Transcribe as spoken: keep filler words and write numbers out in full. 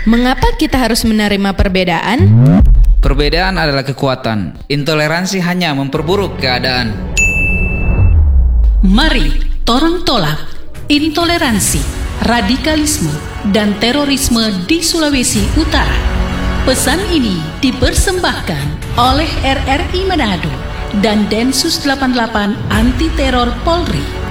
Mengapa kita harus menerima perbedaan? Perbedaan adalah kekuatan. Intoleransi hanya memperburuk keadaan. Mari torang tolak intoleransi, radikalisme, dan terorisme di Sulawesi Utara. Pesan ini dipersembahkan oleh R R I Manado dan Densus delapan puluh delapan Anti Teror Polri.